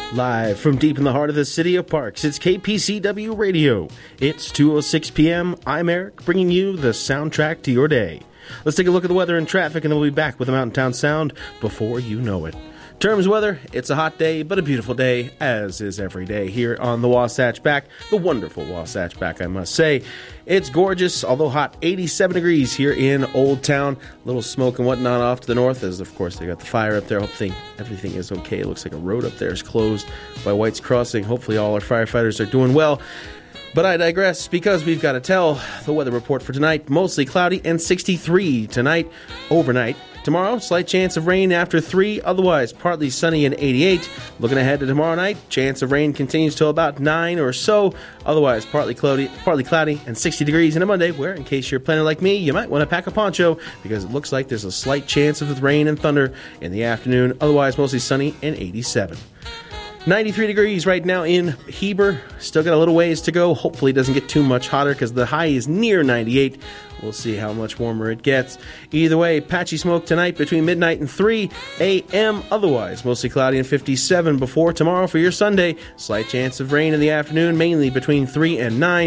Live from deep in the heart of the city of Parks, it's KPCW Radio. It's 2:06 p.m. I'm Eric, bringing you the soundtrack to your day. Let's take a look at the weather and traffic, and then we'll be back with the Mountain Town Sound before you know it. Terms weather, it's a hot day, but a beautiful day, as is every day here on the Wasatch Back, the wonderful Wasatch Back, I must say. It's gorgeous, although hot, 87 degrees here in Old Town. A little smoke and whatnot off to the north, as of course they got the fire up there. Hopefully everything is okay. It looks like a road up there is closed by White's Crossing. Hopefully all our firefighters are doing well. But I digress, because we've got to tell the weather report for tonight. Mostly cloudy and 63 tonight, overnight. Tomorrow, slight chance of rain after 3, otherwise partly sunny and 88. Looking ahead to tomorrow night, chance of rain continues till about 9 or so, otherwise partly cloudy and 60 degrees on a Monday, where, in case you're planning like me, you might want to pack a poncho, because it looks like there's a slight chance of rain and thunder in the afternoon, otherwise mostly sunny and 87. 93 degrees right now in Heber. Still got a little ways to go. Hopefully it doesn't get too much hotter, because the high is near 98. We'll see how much warmer it gets. Either way, patchy smoke tonight between midnight and 3 a.m. Otherwise, mostly cloudy and 57 before tomorrow for your Sunday. Slight chance of rain in the afternoon, mainly between 3 and 9.